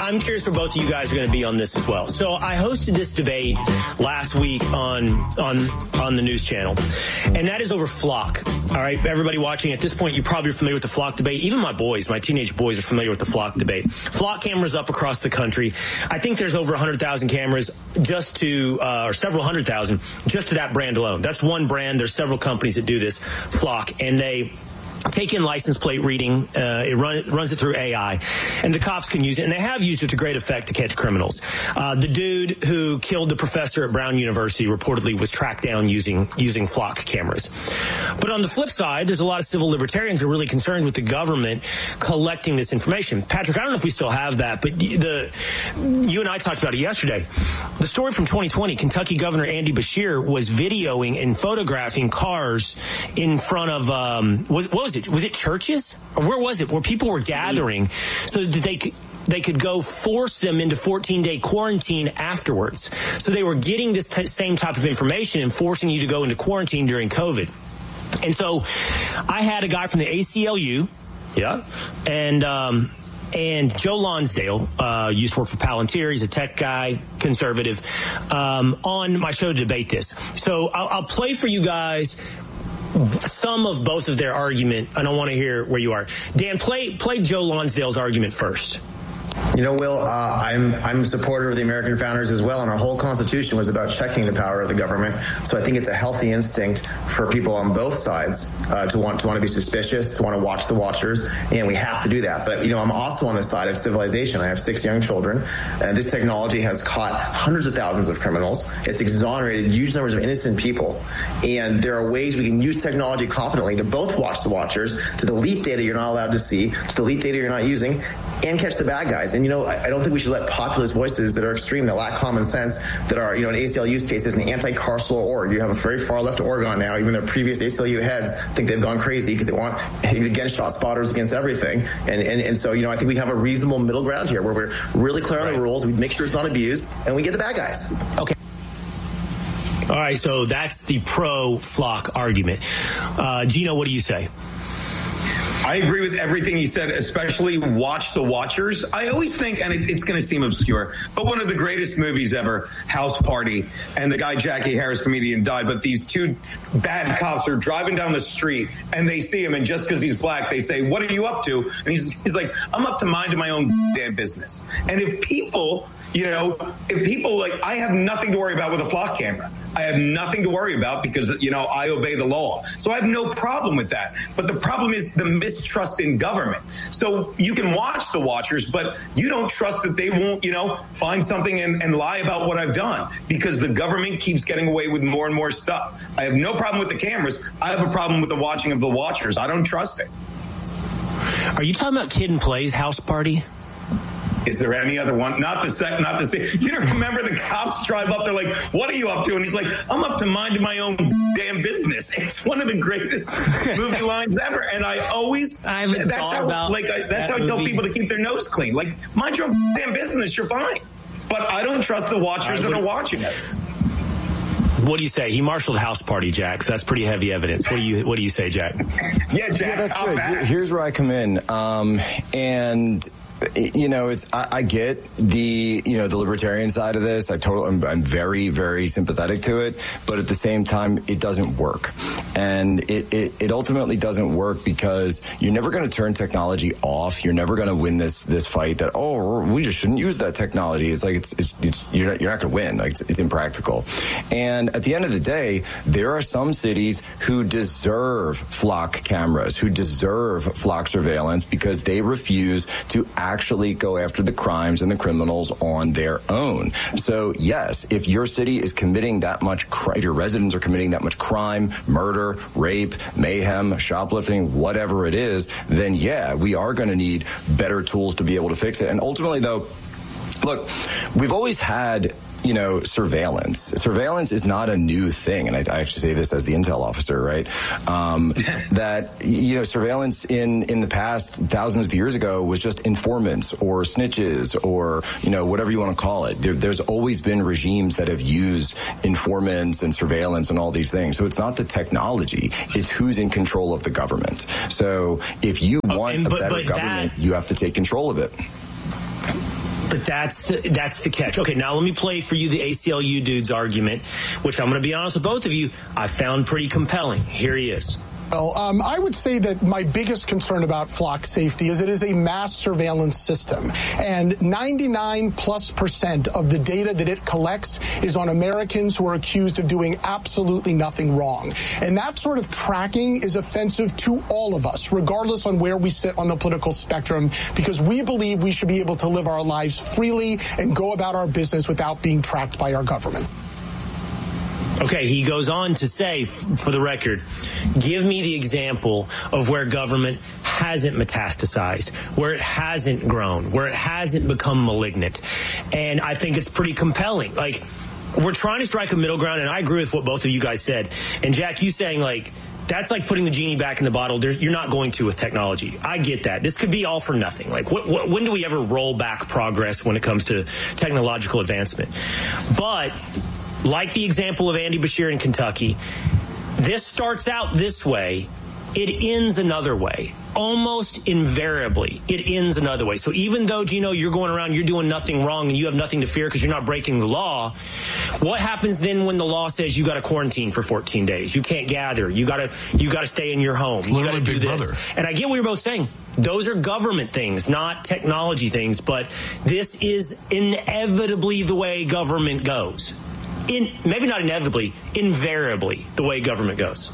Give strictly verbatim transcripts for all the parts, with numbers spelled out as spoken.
I'm curious where both of you guys are going to be on this as well. So I hosted this debate last week on on on the news channel, and that is over Flock. All right, everybody watching at this point, you probably are familiar with the Flock debate. Even my boys, my teenage boys, are familiar with the Flock debate. Flock cameras up across the country. I think there's over one hundred thousand cameras just to, uh, or several hundred thousand, just to that brand alone. That's one brand. There's several companies that do this, Flock, and they take in license plate reading. Uh, it, run, it runs it through A I, and the cops can use it, and they have used it to great effect to catch criminals. Uh, the dude who killed the professor at Brown University reportedly was tracked down using using Flock cameras. But on the flip side, there's a lot of civil libertarians who are really concerned with the government collecting this information. Patrick, I don't know if we still have that, but the you and I talked about it yesterday. The story from twenty twenty, Kentucky Governor Andy Beshear was videoing and photographing cars in front of um, was what was Was it, was it churches? Or where was it? Where people were gathering so that they could, they could go force them into fourteen-day quarantine afterwards. So they were getting this t- same type of information and forcing you to go into quarantine during COVID. And so I had a guy from the A C L U, yeah, and um, and Joe Lonsdale, uh, used to work for Palantir. He's a tech guy, conservative, um, on my show to debate this. So I'll, I'll play for you guys some of both of their argument, and I want to hear where you are. Dan, play play Joe Lonsdale's argument first. You know, Will, uh, I'm I'm a supporter of the American founders as well, and our whole Constitution was about checking the power of the government. So I think it's a healthy instinct for people on both sides uh, to want to want to be suspicious, to want to watch the watchers, and we have to do that. But, you know, I'm also on the side of civilization. I have six young children, and this technology has caught hundreds of thousands of criminals. It's exonerated huge numbers of innocent people, and there are ways we can use technology competently to both watch the watchers, to delete data you're not allowed to see, to delete data you're not using, and catch the bad guys. And, you know, I don't think we should let populist voices that are extreme, that lack common sense, that are, you know, an A C L U's case is an anti-carceral org. You have a very far left Oregon now. Even their previous A C L U heads think they've gone crazy because they want against shot spotters, against everything. And, and, and so, you know, I think we have a reasonable middle ground here where we're really clear on right. the rules. We make sure it's not abused, and we get the bad guys. Okay. All right. So that's the pro-Flock argument. Uh, Gino, what do you say? I agree with everything he said, especially watch the watchers. I always think, and it, it's going to seem obscure, but one of the greatest movies ever, House Party, and the guy Jackie Harris, comedian, died, but these two bad cops are driving down the street, and they see him, and just because he's black, they say, what are you up to? And he's, he's like, I'm up to minding my own damn business. And if people, you know, if people, like, I have nothing to worry about with a Flock camera. I have nothing to worry about because, you know, I obey the law. So I have no problem with that. But the problem is the mistrust in government. So you can watch the watchers, but you don't trust that they won't, you know, find something and, and lie about what I've done because the government keeps getting away with more and more stuff. I have no problem with the cameras. I have a problem with the watching of the watchers. I don't trust it. Are you talking about Kid and Play's House Party? Is there any other one? Not the second, not the same. You don't remember the cops drive up, they're like, what are you up to? And he's like, I'm up to minding my own damn business. It's one of the greatest movie lines ever. And I always, I haven't that's thought how, about like, I, that's that how I tell movie. people to keep their nose clean. Like, mind your own damn business, you're fine. But I don't trust the watchers that are watching us. What do you say? He marshaled House Party, Jack. So that's pretty heavy evidence. What do you What do you say, Jack? Yeah, Jack. Yeah, that's top good. back. Here's where I come in, um, and. You know, it's I, I get the you know the libertarian side of this. I totally I'm, I'm very very sympathetic to it, but at the same time, it doesn't work, and it it, it ultimately doesn't work because you're never going to turn technology off. You're never going to win this this fight that oh we just shouldn't use that technology. It's like it's it's, it's you're not, you're not going to win. Like it's, it's impractical. And at the end of the day, there are some cities who deserve Flock cameras, who deserve Flock surveillance because they refuse to act actually go after the crimes and the criminals on their own. So yes, if your city is committing that much crime, if your residents are committing that much crime, murder, rape, mayhem, shoplifting, whatever it is, then yeah, we are going to need better tools to be able to fix it. And ultimately though, look, we've always had you know, surveillance. Surveillance is not a new thing, and I, I actually say this as the intel officer, right? Um, that, you know, surveillance in, in the past, thousands of years ago, was just informants or snitches or, you know, whatever you want to call it. There, there's always been regimes that have used informants and surveillance and all these things. So it's not the technology, it's who's in control of the government. So if you want and, a but, better but government, that... you have to take control of it. But that's the, that's the catch. Okay, now let me play for you the A C L U dude's argument, which I'm going to be honest with both of you, I found pretty compelling. Here he is. Well, um, I would say that my biggest concern about flock safety is it is a mass surveillance system. And ninety-nine plus percent of the data that it collects is on Americans who are accused of doing absolutely nothing wrong. And that sort of tracking is offensive to all of us, regardless on where we sit on the political spectrum, because we believe we should be able to live our lives freely and go about our business without being tracked by our government. Okay, he goes on to say, for the record, give me the example of where government hasn't metastasized, where it hasn't grown, where it hasn't become malignant. And I think it's pretty compelling. Like, we're trying to strike a middle ground, and I agree with what both of you guys said. And Jack, you saying, like, that's like putting the genie back in the bottle. There's, you're not going to with technology. I get that. This could be all for nothing. Like, what, what, when do we ever roll back progress when it comes to technological advancement? But like the example of Andy Beshear in Kentucky, this starts out this way, it ends another way. Almost invariably, it ends another way. So even though, Gino, you're going around, you're doing nothing wrong and you have nothing to fear because you're not breaking the law, what happens then when the law says you got to quarantine for fourteen days? You can't gather. You got to you got to stay in your home. It's you got to do Big this. Brother. And I get what you're both saying. Those are government things, not technology things. But this is inevitably the way government goes. In, maybe not inevitably, invariably the way government goes.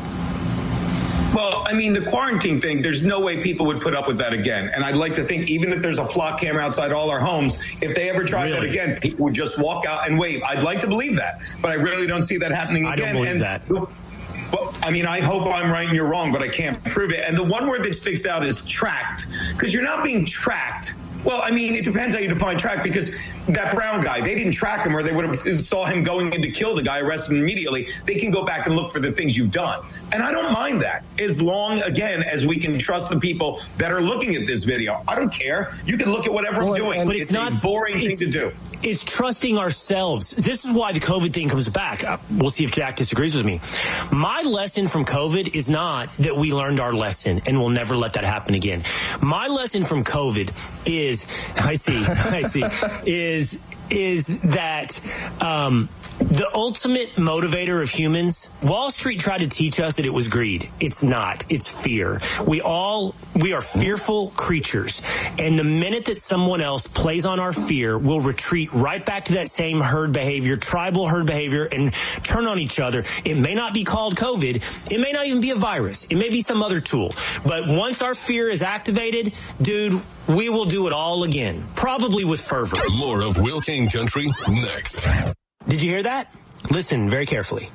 Well, I mean, the quarantine thing, there's no way people would put up with that again. And I'd like to think even if there's a flock camera outside all our homes, if they ever tried Really? that again, people would just walk out and wave. I'd like to believe that, but I really don't see that happening I again. don't believe and that. The, well, I mean, I hope I'm right and you're wrong, but I can't prove it. And the one word that sticks out is tracked, because you're not being tracked. Well, I mean, it depends how you define track, because that Brown guy, they didn't track him, or they would have saw him going in to kill the guy, arrested him immediately. They can go back and look for the things you've done. And I don't mind that, as long, again, as we can trust the people that are looking at this video. I don't care. You can look at whatever Well, I'm doing. but it's it's not- a boring thing it's- to do. It's trusting ourselves. This is why the COVID thing comes back. Uh, we'll see if Jack disagrees with me. My lesson from COVID is not that we learned our lesson and we'll never let that happen again. My lesson from COVID is, I see, I see, is, is that, um, the ultimate motivator of humans, Wall Street tried to teach us that it was greed. It's not. It's fear. We all, we are fearful creatures. And the minute that someone else plays on our fear, we'll retreat right back to that same herd behavior, tribal herd behavior, and turn on each other. It may not be called COVID. It may not even be a virus. It may be some other tool. But once our fear is activated, dude, we will do it all again. Probably with fervor. More of Will King Country next. Did you hear that? Listen very carefully.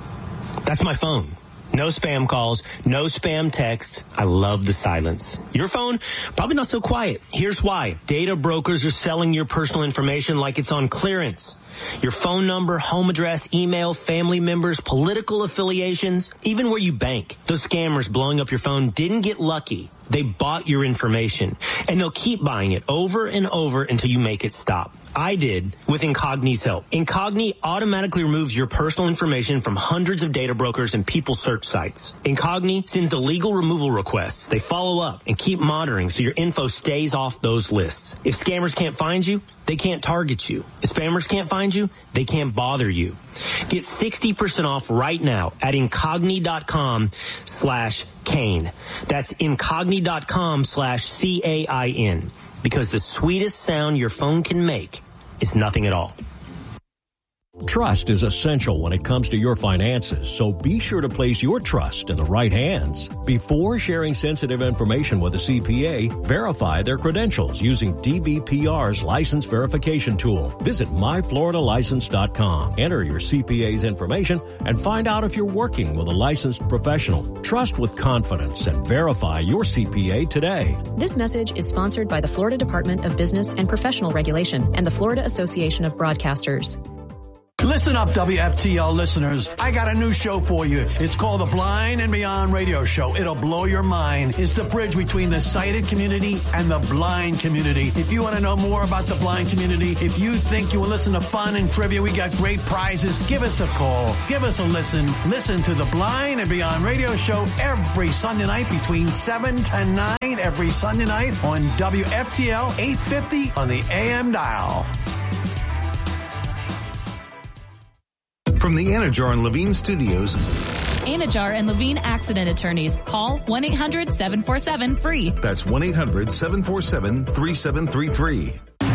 That's my phone. No spam calls, no spam texts. I love the silence. Your phone, probably not so quiet. Here's why. Data brokers are selling your personal information like it's on clearance. Your phone number, home address, email, family members, political affiliations, even where you bank. Those scammers blowing up your phone didn't get lucky. They bought your information, and they'll keep buying it over and over until you make it stop. I did with Incogni's help. Incogni automatically removes your personal information from hundreds of data brokers and people search sites. Incogni sends the legal removal requests. They follow up and keep monitoring so your info stays off those lists. If scammers can't find you, they can't target you. If spammers can't find you, they can't bother you. Get sixty percent off right now at Incogni.com slash Kane. That's Incogni.com slash C A I N. Because the sweetest sound your phone can make is nothing at all. Trust is essential when it comes to your finances, so be sure to place your trust in the right hands. Before sharing sensitive information with a C P A, verify their credentials using D B P R's license verification tool. Visit my florida license dot com. Enter your C P A's information and find out if you're working with a licensed professional. Trust with confidence and verify your C P A today. This message is sponsored by the Florida Department of Business and Professional Regulation and the Florida Association of Broadcasters. Listen up, W F T L listeners. I got a new show for you. It's called The Blind and Beyond Radio Show. It'll blow your mind. It's the bridge between the sighted community and the blind community. If you want to know more about the blind community, if you think you will listen to fun and trivia, we got great prizes. Give us a call. Give us a listen. Listen to The Blind and Beyond Radio Show every Sunday night between seven to nine every Sunday night on W F T L eight fifty on the A M dial. From the Anajar and Levine Studios. Anajar and Levine Accident Attorneys. Call one eight hundred seven four seven free. That's one eight hundred seven four seven three seven three three.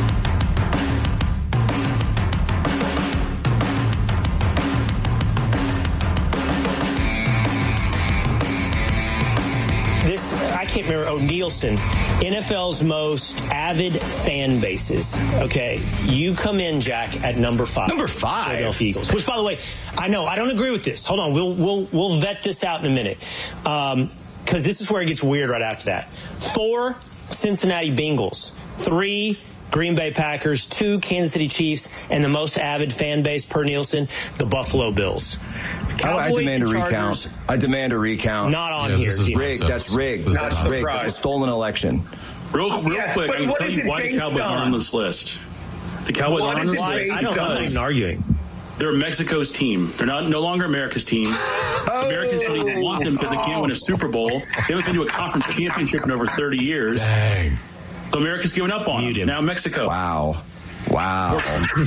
This, I can't remember, oh, Nielsen, N F L's most avid fan bases. Okay, you come in, Jack, at number five. Number five? Philadelphia Eagles. Which, by the way, I know, I don't agree with this. Hold on, we'll we'll we'll vet this out in a minute. Um, because this is where it gets weird right after that. Four, Cincinnati Bengals. Three, Green Bay Packers. Two, Kansas City Chiefs. And the most avid fan base per Nielsen, the Buffalo Bills. I, I demand a recount. I demand a recount. Not on yeah, here. This is rigged. That's rigged. That's rigged. That's a stolen election. Real, real yeah, quick, I can tell you why the Cowboys on? aren't on this list. The Cowboys What aren't on this list. I don't know. I'm not even arguing. They're Mexico's team. They're not no longer America's team. Oh. Americans don't even want them because they can't win a Super Bowl. They haven't been to a conference championship in over thirty years. Dang. So America's given up on them. Now Mexico. Wow. Wow.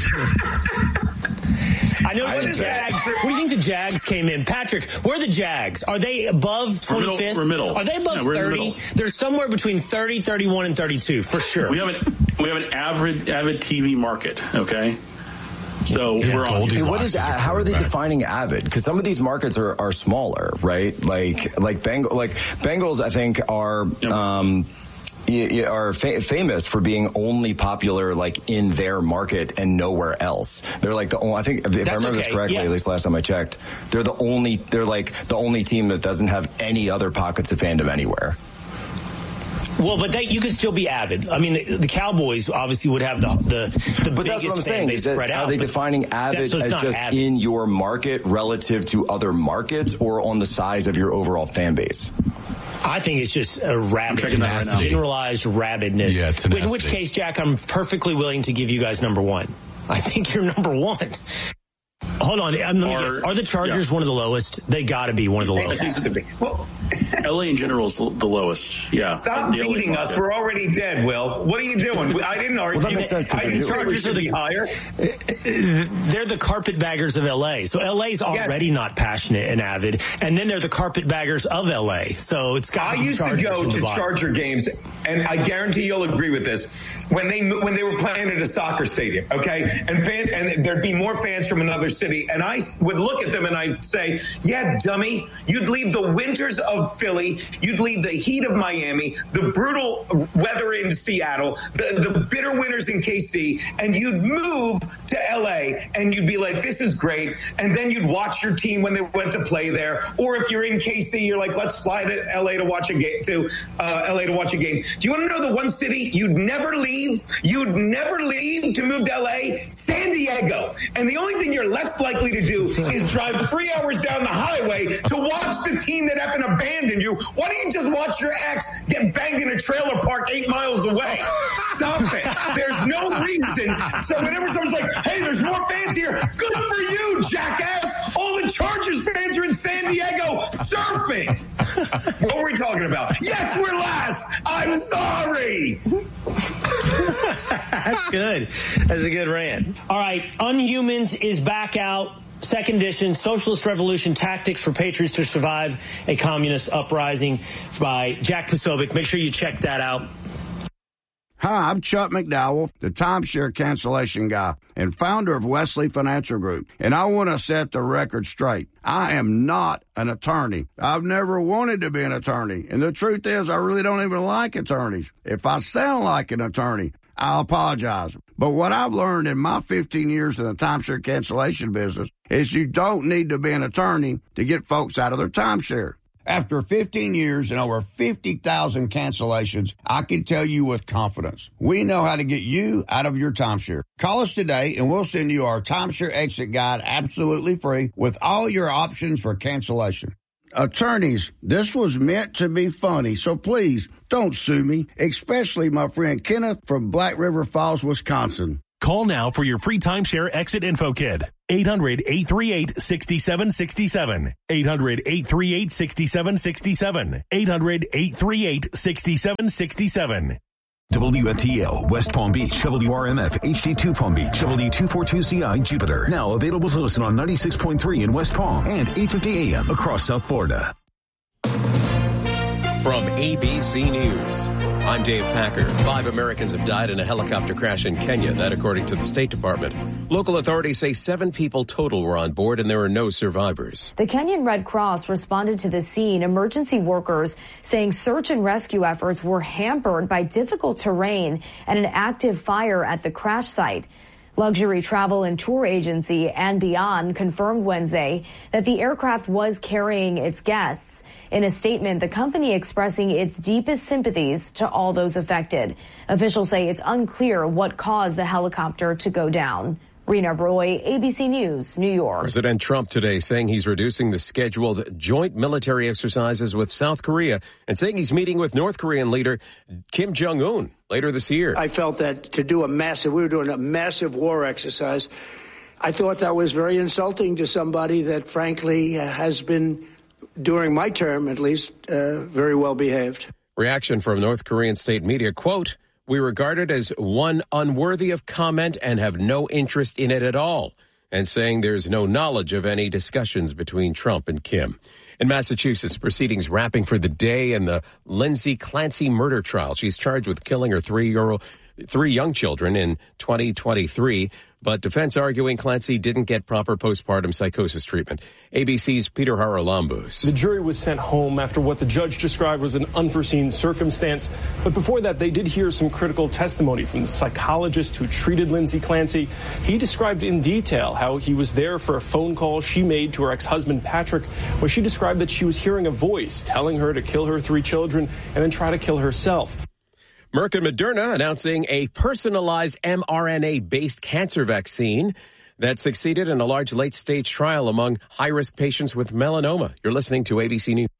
I know the Jags. What do you think the Jags came in? Patrick, where are the Jags? Are they above twenty-fifth? We're middle. We're middle. Are they above yeah, we're thirty? The They're somewhere between thirty, thirty-one, and thirty-two, for sure. We have an, we have an avid, avid T V market, okay? So yeah, we're on. Hey, what is how are they defining avid? Because some of these markets are, are smaller, right? Like like Beng- like Bengals, I think are. Yep. Um, are fa- famous for being only popular like in their market and nowhere else. They're like the only, I think if That's I remember okay. this correctly, yeah. at least last time I checked, they're the only, they're like the only team that doesn't have any other pockets of fandom anywhere. Well, but they, you could still be avid. I mean, the, the Cowboys obviously would have the the, the but biggest that's what I'm fan saying. base spread out. Are they defining avid so as just avid. in your market relative to other markets or on the size of your overall fan base? I think it's just a rabid, right generalized rabidness. Yeah, tenacity. In which case, Jack, I'm perfectly willing to give you guys number one. I think you're number one. Hold on. Let me are, guess. Are the Chargers yeah. one of the lowest? They got to be one of the lowest. I think well, L A in general is the lowest. Yeah. Stop beating us. We're already dead, Will. What are you doing? I didn't argue. Well, that makes sense. I didn't say we should be higher. They're the carpetbaggers of L A. So L A's already yes. not passionate and avid. And then they're the carpetbaggers of L A. So it's got I used to go to Charger games, and I guarantee you'll agree with this. When they when they were playing at a soccer stadium, okay? And fans, and there'd be more fans from another city. And I would look at them and I'd say, yeah, dummy, you'd leave the winters of Philly, you'd leave the heat of Miami, the brutal weather in Seattle, the, the bitter winters in K C, and you'd move to L A and you'd be like, this is great. And then you'd watch your team when they went to play there. Or if you're in K C, you're like, let's fly to L A to watch a game, to uh, L A to watch a game. Do you want to know the one city you'd never leave? You'd never leave to move to L A? San Diego. And the only thing you're less likely to do is drive three hours down the highway to watch the team that effing abandoned you. Why don't you just watch your ex get banged in a trailer park eight miles away? Stop it. There's no reason. So whenever someone's like, hey, there's more fans here, good for you, jackass. All the Chargers fans are in San Diego surfing. What were we talking about? Yes, we're last. I'm sorry. That's good. That's a good rant. All right. Unhumans is back out. Second edition, Socialist Revolution Tactics for Patriots to Survive a Communist Uprising by Jack Posobiec. Make sure you check that out. Hi, I'm Chuck McDowell, the timeshare cancellation guy and founder of Wesley Financial Group. And I want to set the record straight. I am not an attorney. I've never wanted to be an attorney. And the truth is, I really don't even like attorneys. If I sound like an attorney, I'll apologize. But what I've learned in my fifteen years in the timeshare cancellation business is you don't need to be an attorney to get folks out of their timeshare. After fifteen years and over fifty thousand cancellations, I can tell you with confidence, we know how to get you out of your timeshare. Call us today and we'll send you our timeshare exit guide absolutely free with all your options for cancellation. Attorneys, this was meant to be funny, so please don't sue me, especially my friend Kenneth from Black River Falls, Wisconsin. Call now for your free timeshare exit info kit. eight hundred, eight three eight, six seven six seven. eight hundred, eight three eight, six seven six seven. eight hundred, eight three eight, six seven six seven. W F T L, West Palm Beach, W R M F, H D two Palm Beach, W two forty-two C I, Jupiter. Now available to listen on ninety-six point three in West Palm and eight fifty A M across South Florida. From A B C News, I'm Dave Packer. Five Americans have died in a helicopter crash in Kenya, that according to the State Department. Local authorities say seven people total were on board and there are no survivors. The Kenyan Red Cross responded to the scene. Emergency workers saying search and rescue efforts were hampered by difficult terrain and an active fire at the crash site. Luxury travel and tour agency and Beyond confirmed Wednesday that the aircraft was carrying its guests. In a statement, the company expressing its deepest sympathies to all those affected. Officials say it's unclear what caused the helicopter to go down. Rena Roy, A B C News, New York. President Trump today saying he's reducing the scheduled joint military exercises with South Korea and saying he's meeting with North Korean leader Kim Jong-un later this year. I felt that to do a massive, we were doing a massive war exercise. I thought that was very insulting to somebody that, frankly, has been, during my term at least, uh, very well behaved. Reaction from North Korean state media, quote, "We regard it as one unworthy of comment and have no interest in it at all," and saying there's no knowledge of any discussions between Trump and Kim. In Massachusetts, proceedings wrapping for the day in the Lindsay Clancy murder trial. She's charged with killing her three-year-old, three young children in twenty twenty-three. But defense arguing Clancy didn't get proper postpartum psychosis treatment. A B C's Peter Haralambous. The jury was sent home after what the judge described was an unforeseen circumstance. But before that, they did hear some critical testimony from the psychologist who treated Lindsay Clancy. He described in detail how he was there for a phone call she made to her ex-husband, Patrick, where she described that she was hearing a voice telling her to kill her three children and then try to kill herself. Merck and Moderna announcing a personalized mRNA-based cancer vaccine that succeeded in a large late-stage trial among high-risk patients with melanoma. You're listening to A B C News.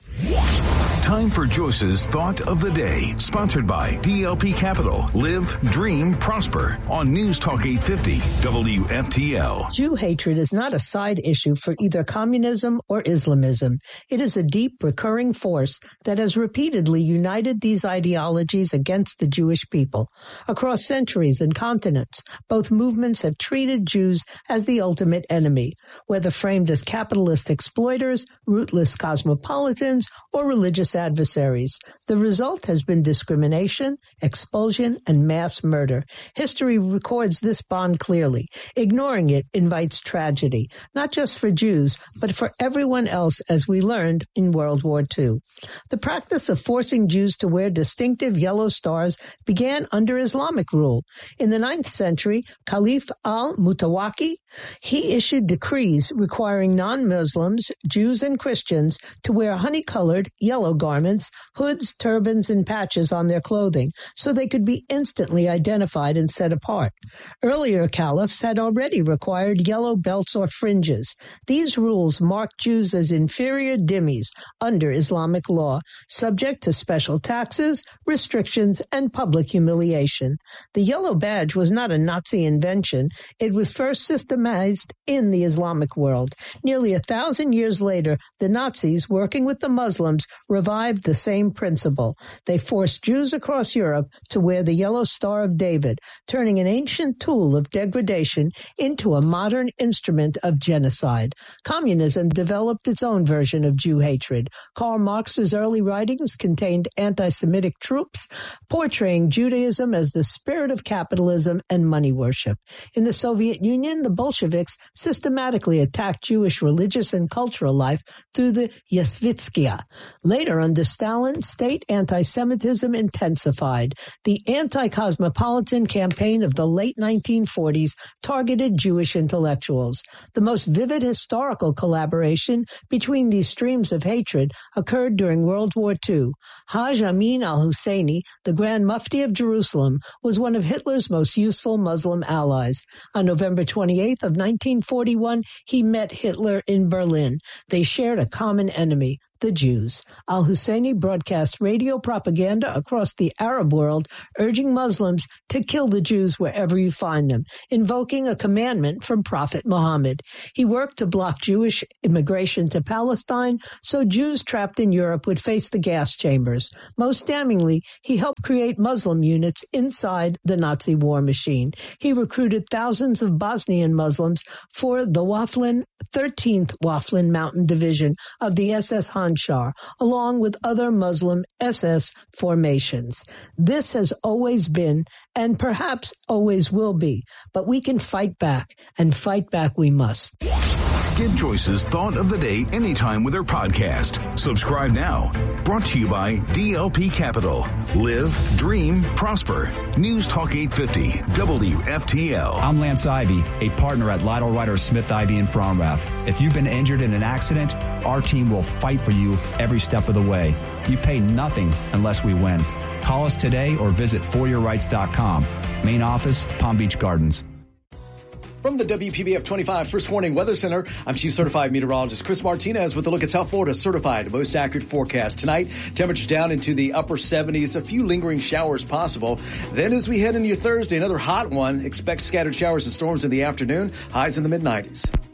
Time for Joyce's Thought of the Day, sponsored by D L P Capital. Live, dream, prosper on News Talk eight fifty W F T L. Jew hatred is not a side issue for either communism or Islamism. It is a deep, recurring force that has repeatedly united these ideologies against the Jewish people. Across centuries and continents, both movements have treated Jews as the ultimate enemy, whether framed as capitalist exploiters, rootless cosmopolitans, or religious adversaries. The result has been discrimination, expulsion, and mass murder. History records this bond clearly. Ignoring it invites tragedy, not just for Jews, but for everyone else, as we learned in World War Two. The practice of forcing Jews to wear distinctive yellow stars began under Islamic rule. In the ninth century, Caliph al-Mutawakki, he issued decrees requiring non-Muslims, Jews, and Christians to wear honey-colored yellow garments, hoods, turbans, and patches on their clothing so they could be instantly identified and set apart. Earlier caliphs had already required yellow belts or fringes. These rules marked Jews as inferior dhimmis under Islamic law, subject to special taxes, restrictions, and public humiliation. The yellow badge was not a Nazi invention. It was first systemized in the Islamic world. Nearly a thousand years later, the Nazis, working with the Muslims, revived the same principle. They forced Jews across Europe to wear the yellow Star of David, turning an ancient tool of degradation into a modern instrument of genocide. Communism developed its own version of Jew hatred. Karl Marx's early writings contained anti-Semitic tropes, portraying Judaism as the spirit of capitalism and money worship. In the Soviet Union, the Bolsheviks systematically attacked Jewish religious and cultural life through the Yesvitskaya. Later, under Stalin, state anti-Semitism intensified. The anti-cosmopolitan campaign of the late nineteen forties targeted Jewish intellectuals. The most vivid historical collaboration between these streams of hatred occurred during World War Two. Haj Amin al-Husseini, the Grand Mufti of Jerusalem, was one of Hitler's most useful Muslim allies. On November twenty-eighth of nineteen forty-one, he met Hitler in Berlin. They shared a common enemy, the Jews. Al-Husseini broadcast radio propaganda across the Arab world, urging Muslims to kill the Jews wherever you find them, invoking a commandment from Prophet Muhammad. He worked to block Jewish immigration to Palestine so Jews trapped in Europe would face the gas chambers. Most damningly, he helped create Muslim units inside the Nazi war machine. He recruited thousands of Bosnian Muslims for the Waflin, thirteenth Waflin Mountain Division of the S S Handschar, along with other Muslim S S formations. This has always been, and perhaps always will be, but we can fight back, and fight back we must. Get Joyce's Thought of the Day anytime with her podcast. Subscribe now. Brought to you by D L P Capital. Live, dream, prosper. News Talk eight fifty, W F T L. I'm Lance Ivy, a partner at Lytle Ryder Smith Ivy in Fromrath. If you've been injured in an accident, our team will fight for you every step of the way. You pay nothing unless we win. Call us today or visit for your rights dot com. Main office, Palm Beach Gardens. From the W P B F twenty-five First Warning Weather Center, I'm Chief Certified Meteorologist Chris Martinez with a look at South Florida's certified most accurate forecast. Tonight, temperatures down into the upper seventies, a few lingering showers possible. Then as we head into your Thursday, another hot one. Expect scattered showers and storms in the afternoon, highs in the mid nineties.